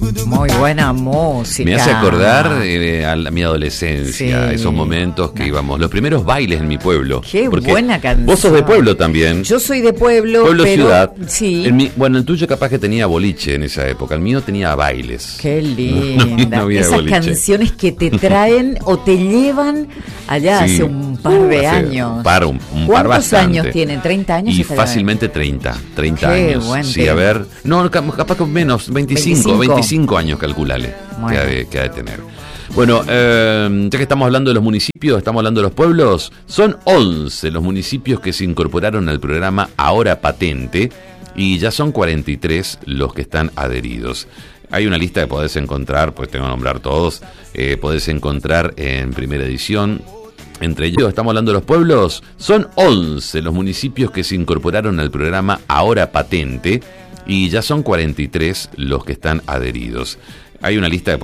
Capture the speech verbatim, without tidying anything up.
Muy buena música. Me hace acordar eh, a, la, a mi adolescencia, Sí. esos momentos que íbamos, los primeros bailes en mi pueblo. Qué Porque buena canción. Vos sos de pueblo también. Yo soy de pueblo, Pueblo pero ciudad. sí. El mi- bueno, el tuyo capaz que tenía boliche en esa época, el mío tenía bailes. Qué No, no, linda. no había Esas boliche. canciones que te traen o te llevan allá Sí. hace un par de Hace años. Un par, un, un par ¿Cuántos bastante. años tienen? ¿treinta años? Y estará? fácilmente treinta, treinta Qué años. buen Sí, tema. a ver. No, cap- capaz con menos, veinticinco, veinticinco. veinticinco años, calculale. Bueno. Que ha de, que ha de tener. Bueno, eh, ya que estamos hablando de los municipios, estamos hablando de los pueblos, son once los municipios que se incorporaron al programa Ahora Patente y ya son cuarenta y tres los que están adheridos. Hay una lista que podés encontrar, pues tengo que nombrar todos, eh, podés encontrar en primera edición. Entre ellos, estamos hablando de los pueblos, son once los municipios que se incorporaron al programa Ahora Patente y ya son cuarenta y tres los que están adheridos. Hay una lista que